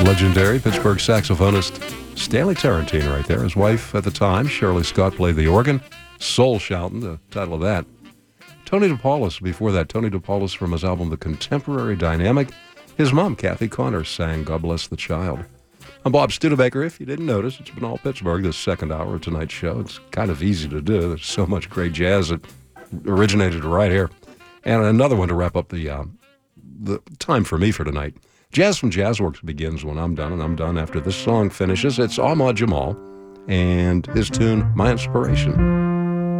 Legendary Pittsburgh saxophonist Stanley Tarantino right there. His wife at the time, Shirley Scott, played the organ. Soul Shoutin', the title of that. Tony DePaula before that. Tony DePaula from his album The Contemporary Dynamic. His mom, Kathy Connors, sang God Bless the Child. I'm Bob Studebaker. If you didn't notice, it's been all Pittsburgh this second hour of tonight's show. It's kind of easy to do. There's so much great jazz that originated right here. And another one to wrap up the time for me for tonight. Jazz from Jazzworks begins when I'm done, and I'm done after this song finishes. It's Ahmad Jamal and his tune, My Inspiration.